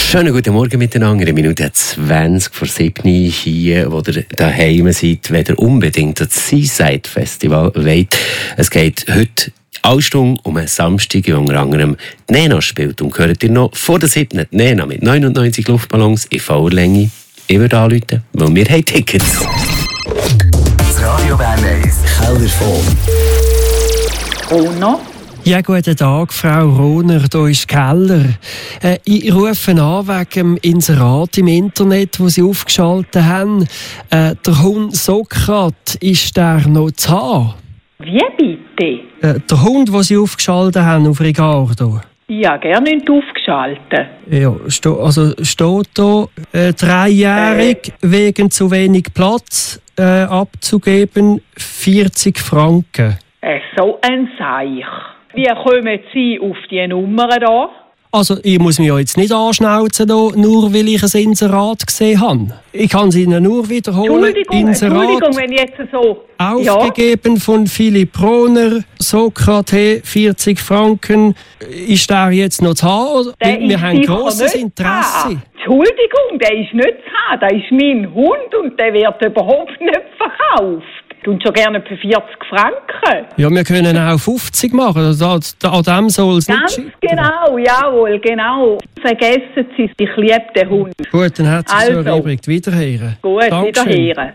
Schönen guten Morgen miteinander. Eine Minute 20 vor 7 hier, wo ihr daheim seid, wenn ihr unbedingt das Seaside Festival wollt. Es geht heute alle Stunden um einen Samstag, wo unter anderem die Nena spielt. Und hört ihr noch vor der 7. Nena mit 99 Luftballons in Vollänge. Ich würde anrufen, weil wir haben Tickets. Das Radio Bern 1 Kellerfon. Roner? Ja, guten Tag, Frau Roner, hier ist Keller. Ich rufe an wegen dem Inserat im Internet, das Sie aufgeschaltet haben. Der Hund Sokrat, ist der noch zu haben? Wie bitte? Der Hund, den Sie aufgeschaltet haben auf Ricardo. Ja, gerne nicht aufgeschaltet. Ja, steht da, 3-jährig, wegen zu wenig Platz abzugeben, 40 Franken. So ein Seich. Wie kommen Sie auf die Nummer da? Also, ich muss mich ja jetzt nicht anschnauzen, nur weil ich ein Inserat gesehen habe. Ich kann es Ihnen nur wiederholen. Entschuldigung, wenn ich jetzt so... Aufgegeben von Philipp Roner, Sokrates, 40 Franken. Ist der jetzt noch zu haben? Wir haben grosses Interesse. Entschuldigung, der ist nicht zu haben. Der ist mein Hund und der wird überhaupt nicht verkauft. Und schon gerne für 40 Franken. Ja, wir können auch 50 machen. An dem soll es nicht scheitern. Ganz genau, jawohl, genau. Vergessen Sie, ich liebe den Hund. Gut, dann hat sie es so erübrigt. Wiederhören. Gut, wiederhören.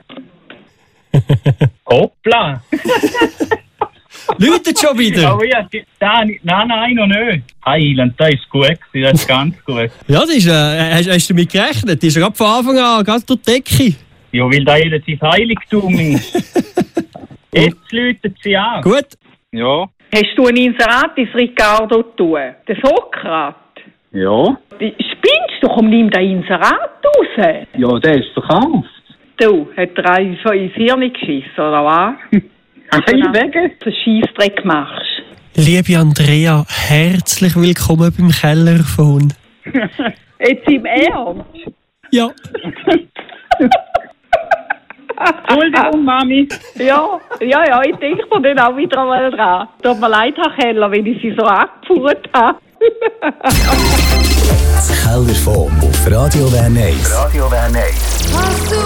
Hoppla! Läutet schon wieder? Oh ja, nein, noch nicht. Heiland, das ist gut, das ist ganz gut. Ja, das ist, hast du damit gerechnet? Das ist gerade von Anfang an ganz durch die Decke. Ja, weil da jeder sein Heiligtum ist. Jetzt läutet sie an. Gut. Ja. Hast du ein Inserat ins Ricardo tun? Der Sokrat? Ja. Spinnst du? Komm, nimm den Inserat raus. Ja, der ist verkauft. Du, hat er einen ins Hirn geschissen, oder was? Wegen? Dass du Scheissdreck machst. Liebe Andrea, herzlich willkommen beim Kellerfon. Jetzt im Ernst? Ja. Entschuldigung, Mami. Ja, ich denke mir dann auch wieder einmal dran. Tut mir leid, Herr Keller, wenn ich Sie so angeführt habe. Das Kellerfon auf Radio Bern 1. Radio Bern 1.